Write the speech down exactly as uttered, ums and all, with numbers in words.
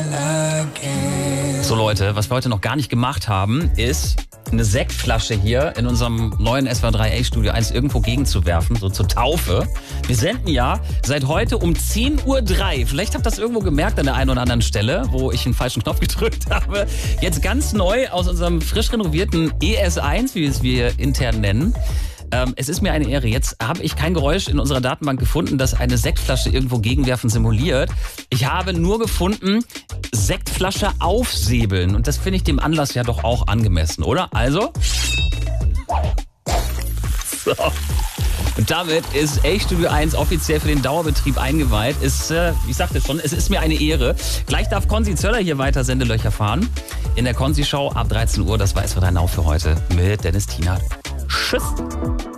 So Leute, was wir heute noch gar nicht gemacht haben, ist eine Sektflasche hier in unserem neuen S W R drei A-Studio eins irgendwo gegenzuwerfen, so zur Taufe. Wir senden ja seit heute um zehn Uhr drei. Vielleicht habt ihr das irgendwo gemerkt an der einen oder anderen Stelle, wo ich einen falschen Knopf gedrückt habe. Jetzt ganz neu aus unserem frisch renovierten E S eins, wie es wir intern nennen. Ähm, es ist mir eine Ehre. Jetzt habe ich kein Geräusch in unserer Datenbank gefunden, das eine Sektflasche irgendwo gegenwerfen simuliert. Ich habe nur gefunden, Sektflasche aufsäbeln. Und das finde ich dem Anlass ja doch auch angemessen, oder? Also. So. Und damit ist A-Studio eins offiziell für den Dauerbetrieb eingeweiht. Ist, äh, ich sagte schon, es ist mir eine Ehre. Gleich darf Konzi Zöller hier weiter Sendelöcher fahren. In der Konzi-Show ab dreizehn Uhr. Das war S W R drei Now für heute mit Dennis Tienert. Tschüss.